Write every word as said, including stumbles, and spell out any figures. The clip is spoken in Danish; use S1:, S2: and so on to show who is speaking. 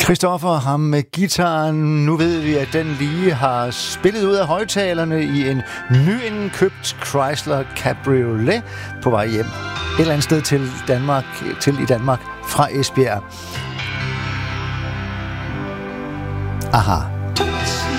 S1: Christoffer, ham med gitaren. Nu ved vi, at den lige har spillet ud af højtalerne i en nyindkøbt Chrysler Cabriolet på vej hjem. Et eller andet sted til Danmark, til i Danmark fra Esbjerg. Aha.